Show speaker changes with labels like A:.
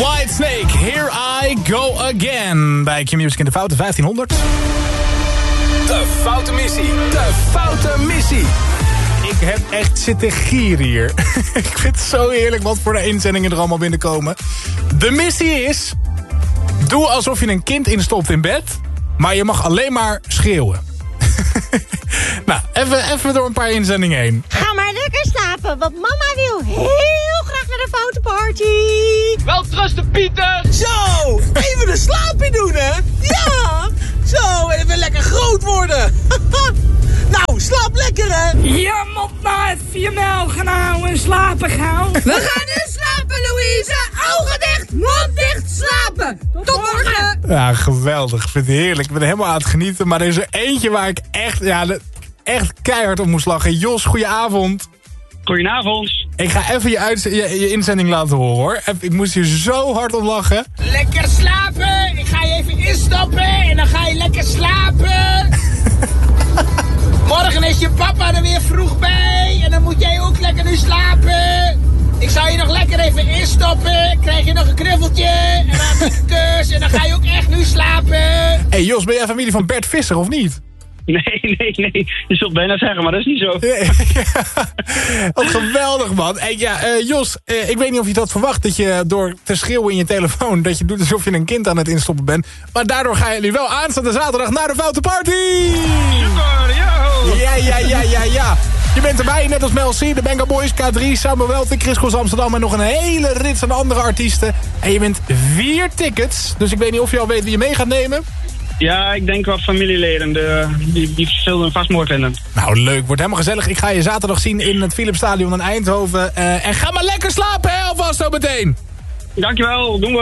A: Whitesnake, Here I Go Again. Bij Q-Music in de Foute 1500. De Foute Missie. De Foute Missie. Ik heb echt zitten gieren hier. Ik vind het zo heerlijk wat voor de inzendingen er allemaal binnenkomen. De missie is... Doe alsof je een kind instopt in bed... maar je mag alleen maar schreeuwen. Nou, even door een paar inzendingen heen.
B: Ga maar lekker slapen, want mama wil heel graag naar de Foute Party.
C: Wel trusten, Pieter!
D: Zo, even een slaapje doen, hè? Ja, zo, even lekker groot worden. Nou, slaap lekker, hè?
E: Je moet nou even je mel gaan houden en slapen gaan.
B: We gaan nu slapen, Louise. Ogen dicht, mond dicht, slapen. Tot morgen.
A: Ja, geweldig. Ik vind het heerlijk. Ik ben helemaal aan het genieten. Maar er is er eentje waar ik echt keihard op moest lachen. Jos, goedenavond.
C: Goedenavond.
A: Ik ga even je inzending laten horen, hoor. Ik moest hier zo hard om lachen.
D: Lekker slapen. Ik ga je even instappen en dan ga je lekker slapen. Morgen is je papa er weer vroeg bij en dan moet jij ook lekker nu slapen. Ik zou je nog lekker even instoppen. Krijg je nog een knuffeltje en dan een kus en dan ga je ook echt nu slapen.
A: Hey Jos, ben jij familie van Bert Visser of niet?
C: Nee. Je zult bijna zeggen, maar dat is niet zo.
A: Wat geweldig, man. Hey, Jos, ik weet niet of je dat verwacht... dat je door te schreeuwen in je telefoon... dat je doet alsof je een kind aan het instoppen bent. Maar daardoor ga je nu wel aanstaande zaterdag naar de Foute Party!
C: Super, yo!
A: Ja. Je bent erbij, net als Mel C, de Benga Boys, K3, Samuel Welte, Chris Goes Amsterdam... en nog een hele rits aan andere artiesten. En je bent 4 tickets. Dus ik weet niet of je al weet wie je mee gaat nemen...
C: Ja, ik denk wat familieleden. Die zullen hem vast mooi vinden.
A: Nou, leuk. Wordt helemaal gezellig. Ik ga je zaterdag zien in het Philipsstadion in Eindhoven. En ga maar lekker slapen, hè, alvast zo meteen.
C: Dankjewel, doen we.